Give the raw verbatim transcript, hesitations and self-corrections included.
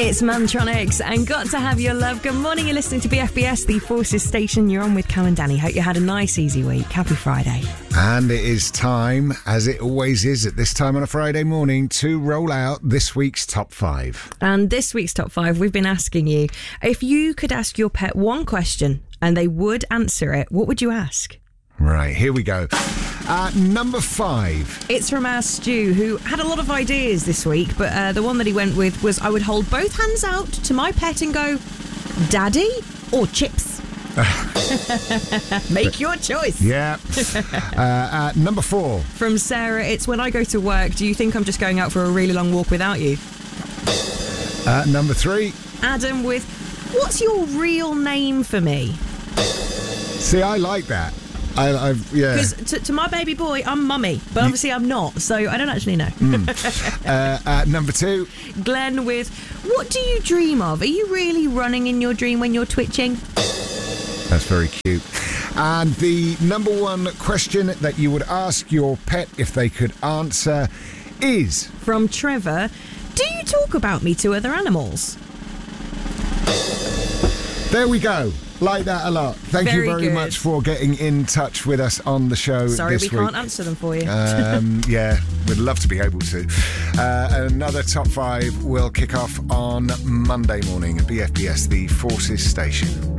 It's Mantronics and Got to Have Your Love. Good morning, you're listening to B F B S, the Forces Station. You're on with Cam and Danny. Hope you had a nice, easy week. Happy Friday. And it is time, as it always is at this time on a Friday morning, to roll out this week's top five. And this week's top five, we've been asking you, if you could ask your pet one question and they would answer it, what would you ask? Right, here we go. Uh, number five. It's from our Stu, who had a lot of ideas this week, but uh, the one that he went with was, I would hold both hands out to my pet and go, Daddy or chips? Make your choice. Yeah. uh, uh, number four. From Sarah, it's when I go to work, do you think I'm just going out for a really long walk without you? Uh, number three. Adam with, what's your real name for me? See, I like that. I, I've, yeah. Because to, to my baby boy, I'm mummy, but obviously I'm not, so I don't actually know. Mm. uh, uh, number two. Glenn with, what do you dream of? Are you really running in your dream when you're twitching? That's very cute. And the number one question that you would ask your pet if they could answer is... From Trevor, do you talk about me to other animals? There we go. Like that a lot. Thank Very you very good. much for getting in touch with us on the show Sorry, this we week. can't answer them for you. Um, yeah, we'd love to be able to. Uh, another top five will kick off on Monday morning at B F B S, the Forces Station.